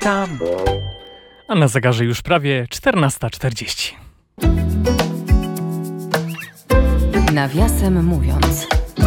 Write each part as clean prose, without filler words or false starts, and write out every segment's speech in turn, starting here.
witam. A na zegarze już prawie 14:40. Nawiasem mówiąc.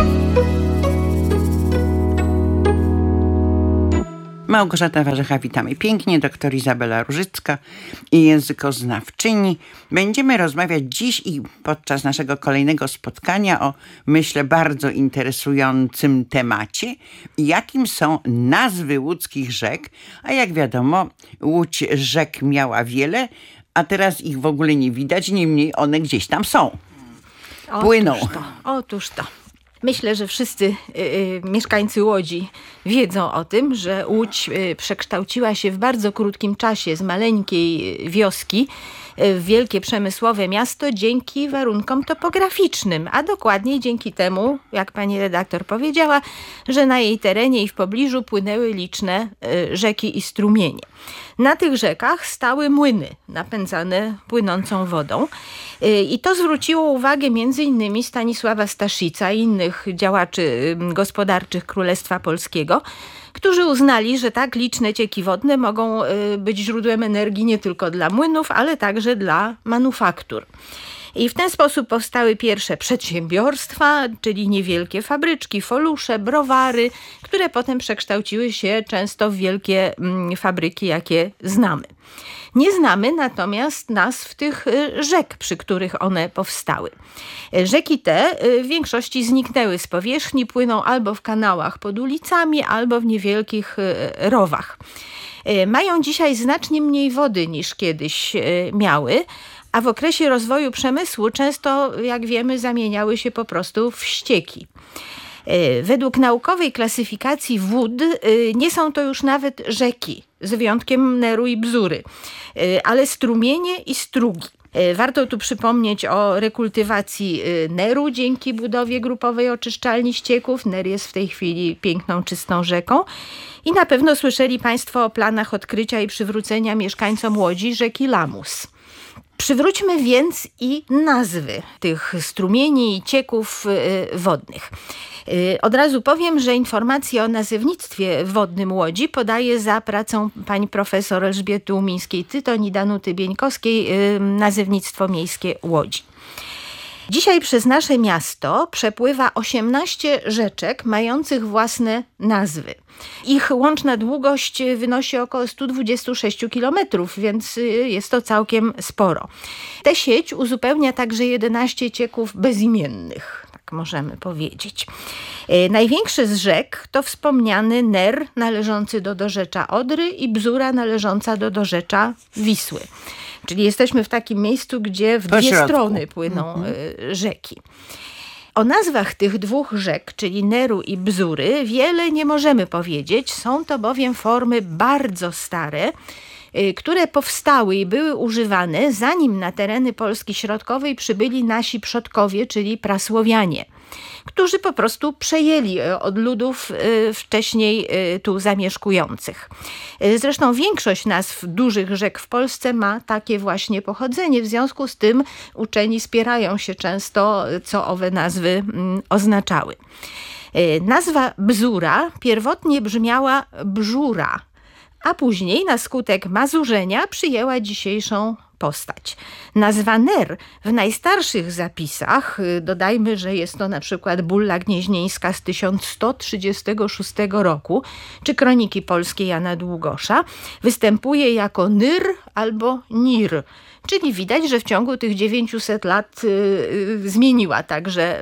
Małgorzata Warzecha, witamy pięknie, doktor Izabela Różycka i językoznawczyni. Będziemy rozmawiać dziś i podczas naszego kolejnego spotkania o, myślę, bardzo interesującym temacie, jakim są nazwy łódzkich rzek. A jak wiadomo, Łódź rzek miała wiele, a teraz ich w ogóle nie widać, niemniej one gdzieś tam są. Płyną. Otóż to. Myślę, że wszyscy mieszkańcy Łodzi wiedzą o tym, że Łódź przekształciła się w bardzo krótkim czasie z maleńkiej wioski w wielkie przemysłowe miasto dzięki warunkom topograficznym, a dokładniej dzięki temu, jak pani redaktor powiedziała, że na jej terenie i w pobliżu płynęły liczne rzeki i strumienie. Na tych rzekach stały młyny napędzane płynącą wodą i to zwróciło uwagę m.in. Stanisława Staszica i innych działaczy gospodarczych Królestwa Polskiego, którzy uznali, że tak liczne cieki wodne mogą być źródłem energii nie tylko dla młynów, ale także dla manufaktur. I w ten sposób powstały pierwsze przedsiębiorstwa, czyli niewielkie fabryczki, folusze, browary, które potem przekształciły się często w wielkie fabryki, jakie znamy. Nie znamy natomiast nazw tych rzek, przy których one powstały. Rzeki te w większości zniknęły z powierzchni, płyną albo w kanałach pod ulicami, albo w niewielkich rowach. Mają dzisiaj znacznie mniej wody niż kiedyś miały, a w okresie rozwoju przemysłu często, jak wiemy, zamieniały się po prostu w ścieki. Według naukowej klasyfikacji wód nie są to już nawet rzeki, z wyjątkiem Neru i Bzury, ale strumienie i strugi. Warto tu przypomnieć o rekultywacji Neru dzięki budowie grupowej oczyszczalni ścieków. Ner jest w tej chwili piękną, czystą rzeką. I na pewno słyszeli Państwo o planach odkrycia i przywrócenia mieszkańcom Łodzi rzeki Lamus. Przywróćmy więc i nazwy tych strumieni i cieków wodnych. Od razu powiem, że informacje o nazewnictwie wodnym Łodzi podaję za pracą pani profesor Elżbiety Umińskiej-Tytoń i Danuty Bieńkowskiej Nazewnictwo miejskie Łodzi. Dzisiaj przez nasze miasto przepływa 18 rzeczek mających własne nazwy. Ich łączna długość wynosi około 126 km, więc jest to całkiem sporo. Tę sieć uzupełnia także 11 cieków bezimiennych, tak możemy powiedzieć. Największy z rzek to wspomniany Ner należący do dorzecza Odry i Bzura należąca do dorzecza Wisły. Czyli jesteśmy w takim miejscu, gdzie w dwie strony płyną rzeki. O nazwach tych dwóch rzek, czyli Neru i Bzury, wiele nie możemy powiedzieć. Są to bowiem formy bardzo stare, które powstały i były używane, zanim na tereny Polski Środkowej przybyli nasi przodkowie, czyli Prasłowianie, którzy po prostu przejęli od ludów wcześniej tu zamieszkujących. Zresztą większość nazw dużych rzek w Polsce ma takie właśnie pochodzenie. W związku z tym uczeni spierają się często, co owe nazwy oznaczały. Nazwa Bzura pierwotnie brzmiała Bżura, a później na skutek mazurzenia przyjęła dzisiejszą postać. Nazwa Ner w najstarszych zapisach, dodajmy, że jest to na przykład Bulla Gnieźnieńska z 1136 roku, czy Kroniki Polskie Jana Długosza, występuje jako Nyr albo Nir. Czyli widać, że w ciągu tych 900 lat zmieniła także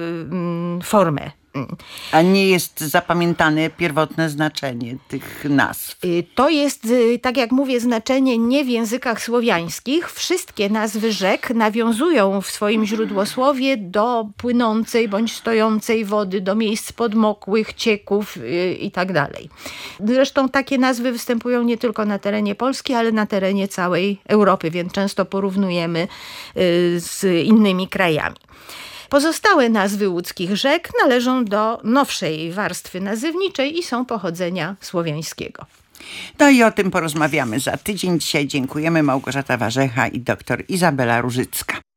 formę. A nie jest zapamiętane pierwotne znaczenie tych nazw? To jest, tak jak mówię, znaczenie nie w językach słowiańskich. Wszystkie nazwy rzek nawiązują w swoim źródłosłowie do płynącej bądź stojącej wody, do miejsc podmokłych, cieków i tak dalej. Zresztą takie nazwy występują nie tylko na terenie Polski, ale na terenie całej Europy, więc często porównujemy z innymi krajami. Pozostałe nazwy łódzkich rzek należą do nowszej warstwy nazewniczej i są pochodzenia słowiańskiego. No i o tym porozmawiamy za tydzień. Dzisiaj dziękujemy. Małgorzata Warzecha i dr Izabela Różycka.